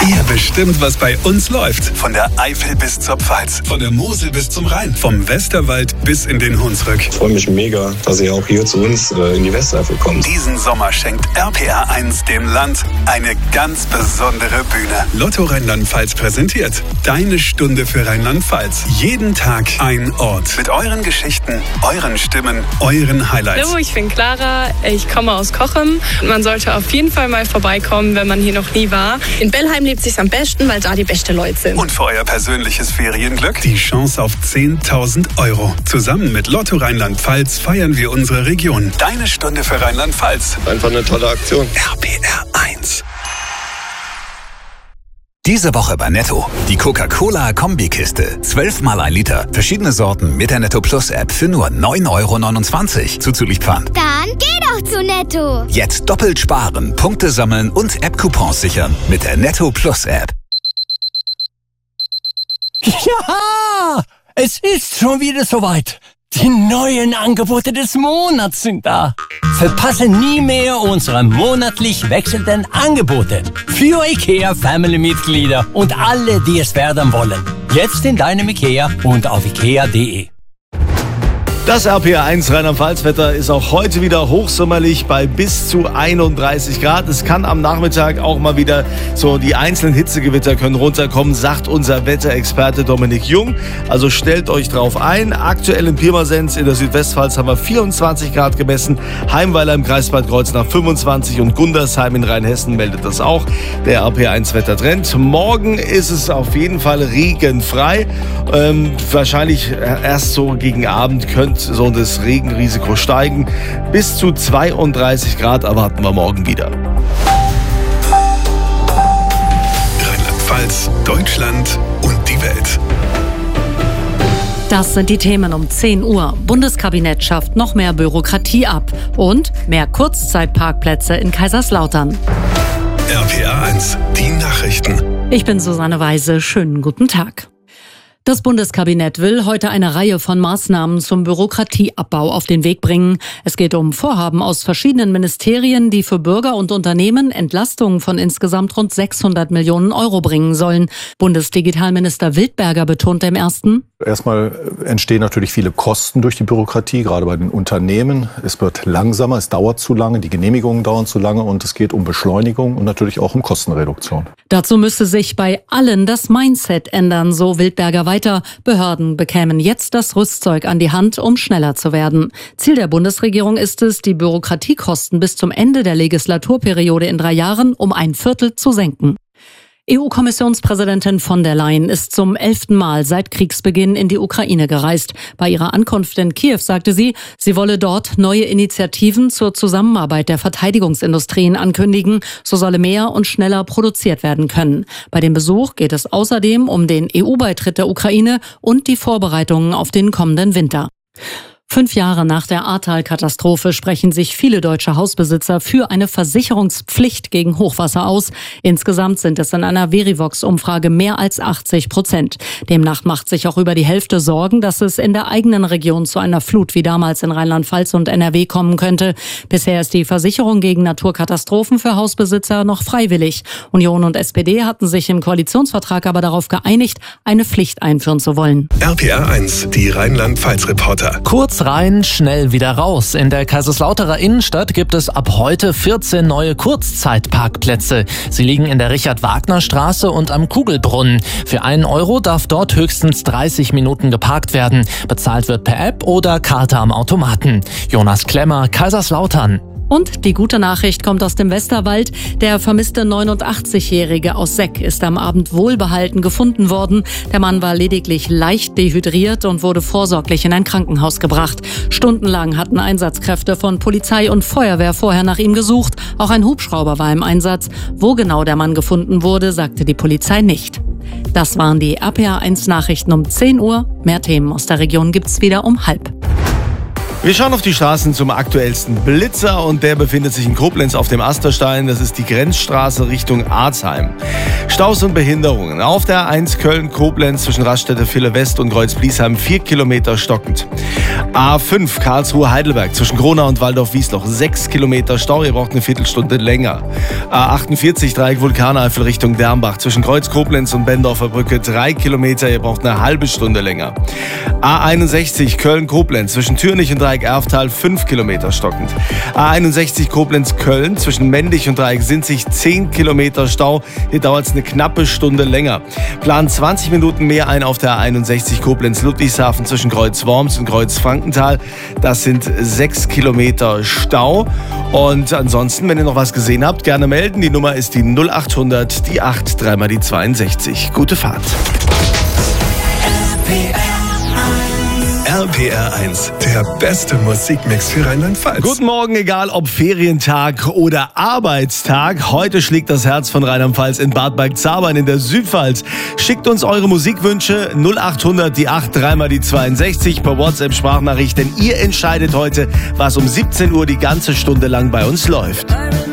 Ihr bestimmt, was bei uns läuft. Von der Eifel bis zur Pfalz, von der Mosel bis zum Rhein, vom Westerwald bis in den Hunsrück. Ich freue mich mega, dass ihr auch hier zu uns in die Westeifel kommt. Diesen Sommer schenkt RPR 1 dem Land eine ganz besondere Bühne. Lotto Rheinland-Pfalz präsentiert Deine Stunde für Rheinland-Pfalz. Jeden Tag ein Ort. Mit euren Geschichten, euren Stimmen, euren Highlights. Hallo, ich bin Clara, ich komme aus Cochem. Man sollte auf jeden Fall mal vorbeikommen, wenn man hier noch nie war. In Bellheim lebt sich's am besten, weil da die besten Leute sind. Und für euer persönliches Ferienglück die Chance auf 10.000 €. Zusammen mit Lotto Rheinland-Pfalz feiern wir unsere Region. Deine Stunde für Rheinland-Pfalz. Einfach eine tolle Aktion. RPR 1. Diese Woche bei Netto. Die Coca-Cola-Kombikiste. 12 mal 1 Liter. Verschiedene Sorten mit der Netto Plus App für nur 9,29 € zuzüglich Pfand. Dann geh doch zu Netto. Jetzt doppelt sparen, Punkte sammeln und App-Coupons sichern mit der Netto Plus App. Ja, es ist schon wieder soweit. Die neuen Angebote des Monats sind da. Verpasse nie mehr unsere monatlich wechselnden Angebote. Für IKEA-Family-Mitglieder und alle, die es werden wollen. Jetzt in deinem IKEA und auf ikea.de. Das RPR 1 Rheinland-Pfalz-Wetter ist auch heute wieder hochsommerlich bei bis zu 31 Grad. Es kann am Nachmittag auch mal wieder so die einzelnen Hitzegewitter können runterkommen, sagt unser Wetterexperte Dominik Jung. Also stellt euch drauf ein. Aktuell in Pirmasens in der Südwestpfalz haben wir 24 Grad gemessen. Heimweiler im Kreis Bad Kreuznach 25 und Gundersheim in Rheinhessen meldet das auch. Der RPR 1 Wettertrend. Morgen ist es auf jeden Fall regenfrei. Wahrscheinlich erst so gegen Abend könnte so das Regenrisiko steigen. Bis zu 32 Grad erwarten wir morgen wieder. Rheinland-Pfalz, Deutschland und die Welt. Das sind die Themen um 10 Uhr. Bundeskabinett schafft noch mehr Bürokratie ab und mehr Kurzzeitparkplätze in Kaiserslautern. RPR 1, die Nachrichten. Ich bin Susanne Weise. Schönen guten Tag. Das Bundeskabinett will heute eine Reihe von Maßnahmen zum Bürokratieabbau auf den Weg bringen. Es geht um Vorhaben aus verschiedenen Ministerien, die für Bürger und Unternehmen Entlastungen von insgesamt rund 600 Millionen € bringen sollen. Bundesdigitalminister Wildberger betonte im ersten: Erstmal entstehen natürlich viele Kosten durch die Bürokratie, gerade bei den Unternehmen. Es wird langsamer, es dauert zu lange, die Genehmigungen dauern zu lange und es geht um Beschleunigung und natürlich auch um Kostenreduktion. Dazu müsse sich bei allen das Mindset ändern, so Wildberger weiter. Behörden bekämen jetzt das Rüstzeug an die Hand, um schneller zu werden. Ziel der Bundesregierung ist es, die Bürokratiekosten bis zum Ende der Legislaturperiode in 3 Jahren um 1/4 zu senken. EU-Kommissionspräsidentin von der Leyen ist zum 11. Mal seit Kriegsbeginn in die Ukraine gereist. Bei ihrer Ankunft in Kiew sagte sie, sie wolle dort neue Initiativen zur Zusammenarbeit der Verteidigungsindustrien ankündigen. So solle mehr und schneller produziert werden können. Bei dem Besuch geht es außerdem um den EU-Beitritt der Ukraine und die Vorbereitungen auf den kommenden Winter. 5 Jahre nach der Ahrtal-Katastrophe sprechen sich viele deutsche Hausbesitzer für eine Versicherungspflicht gegen Hochwasser aus. Insgesamt sind es in einer Verivox-Umfrage mehr als 80%. Demnach macht sich auch über die Hälfte Sorgen, dass es in der eigenen Region zu einer Flut wie damals in Rheinland-Pfalz und NRW kommen könnte. Bisher ist die Versicherung gegen Naturkatastrophen für Hausbesitzer noch freiwillig. Union und SPD hatten sich im Koalitionsvertrag aber darauf geeinigt, eine Pflicht einführen zu wollen. RPR 1, die Rheinland-Pfalz-Reporter. Kurz rein, schnell wieder raus. In der Kaiserslauterer Innenstadt gibt es ab heute 14 neue Kurzzeitparkplätze. Sie liegen in der Richard-Wagner-Straße und am Kugelbrunnen. Für 1 € darf dort höchstens 30 Minuten geparkt werden. Bezahlt wird per App oder Karte am Automaten. Jonas Klemmer, Kaiserslautern. Und die gute Nachricht kommt aus dem Westerwald. Der vermisste 89-Jährige aus Seck ist am Abend wohlbehalten gefunden worden. Der Mann war lediglich leicht dehydriert und wurde vorsorglich in ein Krankenhaus gebracht. Stundenlang hatten Einsatzkräfte von Polizei und Feuerwehr vorher nach ihm gesucht. Auch ein Hubschrauber war im Einsatz. Wo genau der Mann gefunden wurde, sagte die Polizei nicht. Das waren die RPR 1 Nachrichten um 10 Uhr. Mehr Themen aus der Region gibt's wieder um 12:30. Wir schauen auf die Straßen zum aktuellsten Blitzer und der befindet sich in Koblenz auf dem Asterstein. Das ist die Grenzstraße Richtung Arzheim. Staus und Behinderungen. Auf der A1 Köln-Koblenz zwischen Raststätte Ville West und Kreuz-Bliesheim 4 Kilometer stockend. A5 Karlsruhe-Heidelberg zwischen Gronau und Waldorf-Wiesloch 6 Kilometer Stau. Ihr braucht eine Viertelstunde länger. A48 Dreieck Vulkaneifel Richtung Dermbach zwischen Kreuz-Koblenz und Bendorfer Brücke 3 Kilometer. Ihr braucht eine halbe Stunde länger. A61 Köln-Koblenz zwischen Türnich und Dreieck Erftal 5 Kilometer stockend. A61 Koblenz-Köln zwischen Mendig und Dreieck Sinzig 10 Kilometer Stau. Hier dauert es eine knappe Stunde länger. Plan 20 Minuten mehr ein auf der A61 Koblenz-Ludwigshafen zwischen Kreuz-Worms und Kreuz-Frankenthal. Das sind 6 Kilometer Stau. Und ansonsten, wenn ihr noch was gesehen habt, gerne melden. Die Nummer ist die 0800, die 8, 3 mal die 62. Gute Fahrt. RPR 1, der beste Musikmix für Rheinland-Pfalz. Guten Morgen, egal ob Ferientag oder Arbeitstag. Heute schlägt das Herz von Rheinland-Pfalz in Bad Bergzabern in der Südpfalz. Schickt uns eure Musikwünsche 0800, die 8, 3 mal die 62 per WhatsApp-Sprachnachricht. Denn ihr entscheidet heute, was um 17 Uhr die ganze Stunde lang bei uns läuft.